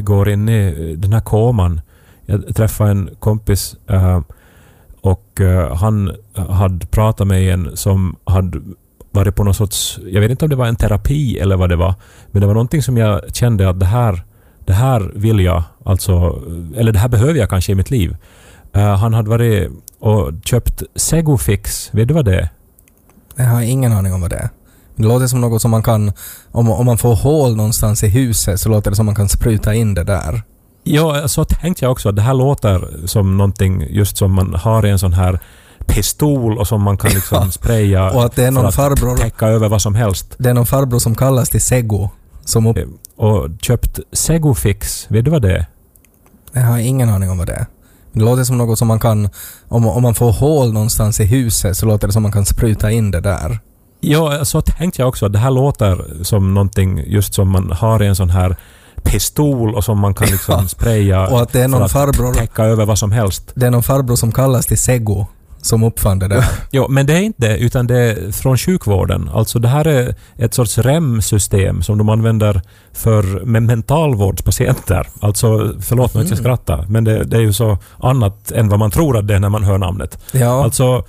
går in i den här koman. Jag träffade en kompis och han hade pratat med en som hade varit på någon sorts, jag vet inte om det var en terapi eller vad det var, men det var någonting som jag kände att det här vill jag, alltså, eller det här behöver jag kanske i mitt liv. Han hade varit och köpt Segofix, vet du vad det är? Jag har ingen aning om vad det är. Det låter som något som man kan, om man får hål någonstans i huset så låter det som man kan spruta in det där. Ja, så tänkte jag också att det här låter som någonting just som man har i en sån här pistol och som man kan liksom spraya och att det är någon farbror täcka över vad som helst. Det är någon farbror som kallas till Sego som och köpt Segofix, vet du vad det är? Jag har ingen aning om vad det är. Det låter som något som man kan, om man får hål någonstans i huset så låter det som man kan spruta in det där. Ja, så tänkte jag också att det här låter som någonting just som man har i en sån här pistol och som man kan liksom spraya och att det är någon farbror täcka över vad som helst. Det är någon farbror som kallas till Sego som uppfann det där. Ja, men det är inte det, utan det är från sjukvården. Alltså det här är ett sorts REM-system som de använder för mentalvårdspatienter. Alltså, förlåt mig att jag skrattar, men det är ju så annat än vad man tror att det är när man hör namnet. Ja.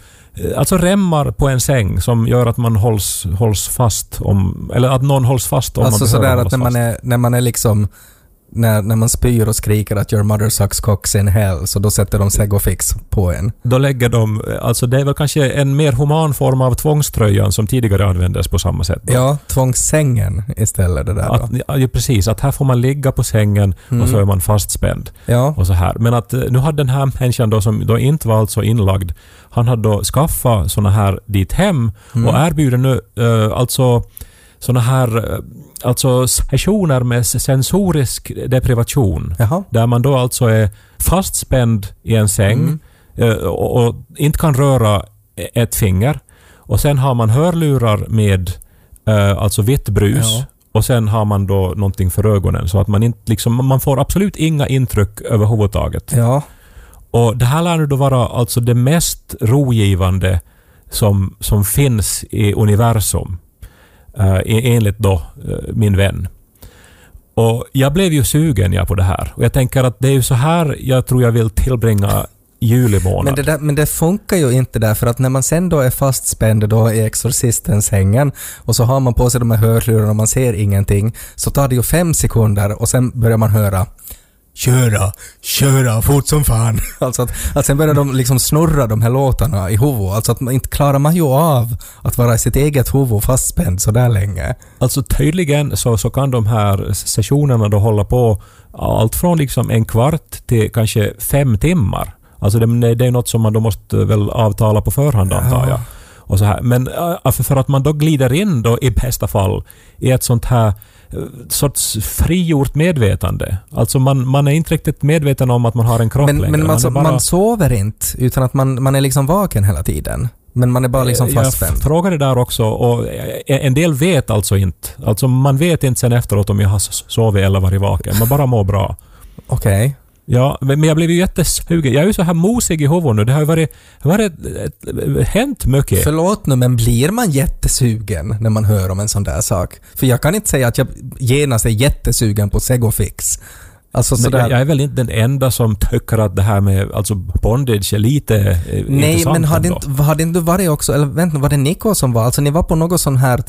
Alltså remmar på en säng som gör att man hålls fast eller att någon hålls fast om alltså man behöver hållas fast. Alltså sådär att när man är liksom när man spyr och skriker att your mother sucks cocks in hell, så då sätter de Segofix på en. Då lägger de, alltså det är väl kanske en mer human form av tvångströjan som tidigare användes på samma sätt. Då. Ja, tvångssängen istället det där. Ja, precis, att här får man ligga på sängen och så är man fastspänd. Ja. Och så här. Men att nu hade den här människan då, som då inte var alltså inlagd, han hade då skaffat såna här dit hem och erbjuder nu alltså såna här sessioner med sensorisk deprivation. Jaha. Där man då alltså är fastspänd i en säng och inte kan röra ett finger. Och sen har man hörlurar med alltså vitt brus och sen har man då någonting för ögonen så att man inte liksom, man får absolut inga intryck överhuvudtaget. Ja. Och det här lär nu då vara alltså det mest rogivande som finns i universum. Enligt då min vän. Och jag blev ju sugen på det här. Och jag tänker att det är ju så här jag tror jag vill tillbringa juli månad. Men det funkar ju inte där, för att när man sen då är fastspänd då i exorcistens hängen och så har man på sig de här hörlurarna och man ser ingenting, så tar det ju 5 sekunder och sen börjar man höra köra fort som fan. Alltså att sen börjar de liksom snurra de här låtarna i huvudet. Alltså att man inte klarar man ju av att vara i sitt eget huvud fastspänd så där länge. Alltså tydligen så kan de här sessionerna då hålla på allt från liksom 1 kvart till kanske 5 timmar. Alltså det är något som man då måste väl avtala på förhand antar jag. Och så här. Men för att man då glider in då i bästa fall i ett sånt här sorts frigjort medvetande. Alltså man är inte riktigt medveten om att man har en kropp längre. Men alltså, man sover inte utan att man är liksom vaken hela tiden. Men man är bara liksom fastspänd. Jag frågade där också och en del vet alltså inte. Alltså man vet inte sen efteråt om jag har sovit eller varit vaken. Man bara mår bra. Okej. Ja, men jag blev ju jättesugen. Jag är ju så här mosig i huvudet nu. Det har ju hänt mycket. Förlåt nu, men blir man jättesugen när man hör om en sån där sak? För jag kan inte säga att jag genast är jättesugen på Segofix. Alltså sådär. Jag är väl inte den enda som tycker att det här med alltså bondage är lite nej, intressant. Men hade inte varit också, eller vänta, var det Nico som var? Alltså ni var på något sån här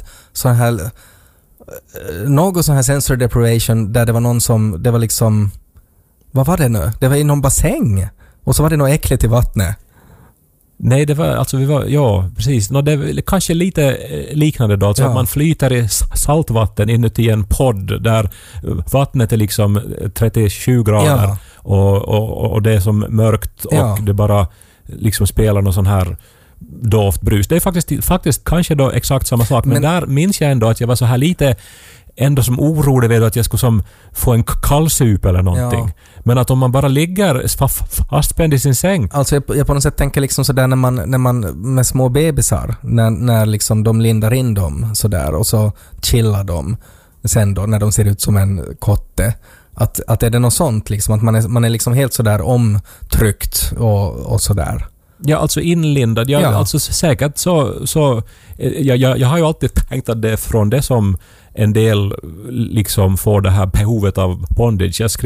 sensory deprivation där det var någon som, det var liksom, vad var det nu? Det var i någon bassäng. Och så var det något äckligt i vattnet. Nej, det var alltså precis. Det är kanske lite liknande då. Alltså att man flyter i saltvatten inuti en podd där vattnet är liksom 37 grader och det är som mörkt och det bara liksom spelar någon sån här doft brus. Det är faktiskt kanske då exakt samma sak. Men där minns jag ändå att jag var så här lite ändå som orolig vid att jag skulle som få en kallsup eller någonting. Ja. Men att om man bara ligger fastspänd i sin säng. Alltså jag på något sätt tänker liksom sådär när man med små bebisar, när liksom de lindar in dem sådär och så chillar de sen då när de ser ut som en kotte. Att är det något sånt liksom, att man är liksom helt sådär omtryckt och sådär. Ja, alltså inlindad. Alltså säkert så jag har ju alltid tänkt att det är från det som en del liksom får det här behovet av bondage.